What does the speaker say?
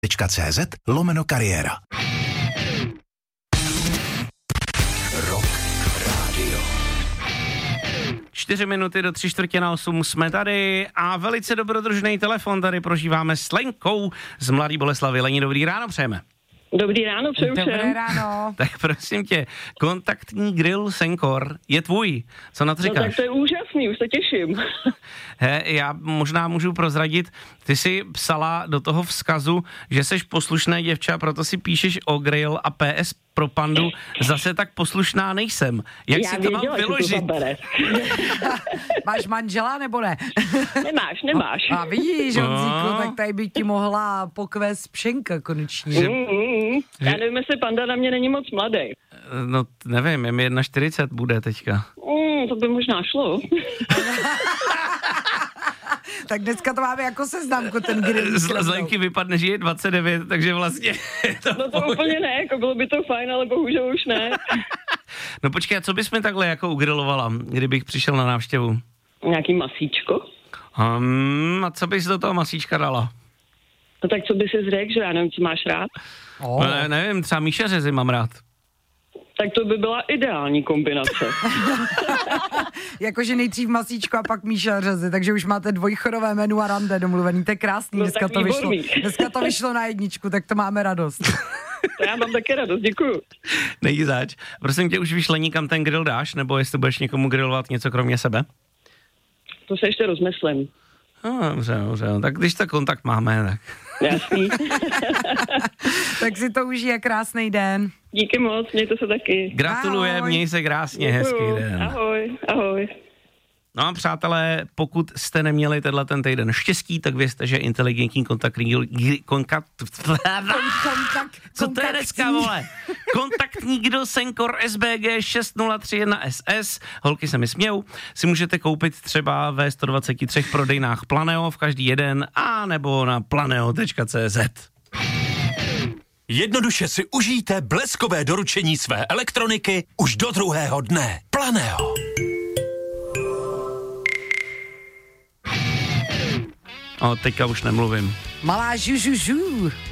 .cz/kariéra. Rock Radio. 4 minuty do 7:45 jsme tady a velice dobrodružný telefon tady prožíváme s Lenkou z Mladý Boleslavi. Leni, dobrý ráno přejeme. Dobrý ráno, přeju všem. Dobré ráno. Tak prosím tě, kontaktní grill Senkor je tvůj. Co na to říkáš? No tak to je úžasný, už se těším. Já možná můžu prozradit, ty jsi psala do toho vzkazu, že seš poslušné děvče, proto si píšeš o grill a PS pro pandu, zase tak poslušná nejsem. Jak si to mám vyložit? Máš manžela nebo ne? Nemáš. A vidíš, Honzíku, tak tady by ti mohla pokvést pšenka konečně. Já nevím, jestli panda na mě není moc mladý. No nevím, je mi 41 bude teďka. To by možná šlo. Tak dneska to máme jako seznamku, ten grill. Z Lenky vypadne, že je 29, takže vlastně... No to úplně ne, jako bylo by to fajn, ale bohužel už ne. No počkej, a co bys mi takhle jako ugrilovala, kdybych přišel na návštěvu? Nějaký masíčko? A co bys do toho masíčka dala? No tak co by si řekl, že já nevím, co máš rád? Nevím, třeba míšařezy mám rád. Tak to by byla ideální kombinace. Jakože nejdřív masíčko a pak míšařezy, takže už máte dvojchorové menu a rande domluvený, to je krásný, no, dneska to vyšlo. Dneska to vyšlo na jedničku, tak to máme radost. To já mám také radost, děkuju. Nejdi zač. Prosím tě, už vyšlení, kam ten grill dáš, nebo jestli budeš někomu grillovat něco kromě sebe? To se ještě rozmyslím. Dobře, tak když to kontakt máme, tak... Jasný. Tak si to užije, krásný den. Díky moc, mějte se taky. Gratulujem, měj se krásně, Děkuju. hezký den. Ahoj. No a přátelé, pokud jste neměli ten týden štěstí, tak vězte, že inteligentní Co to je dneska, vole? Kontaktní grill Senkor SBG 6031 SS, holky se mi smějou, si můžete koupit třeba ve 123 prodejnách Planeo v každý jeden, a nebo na planeo.cz. Jednoduše si užijte bleskové doručení své elektroniky už do druhého dne. Planeo. Teďka už nemluvím. Malá žužužu.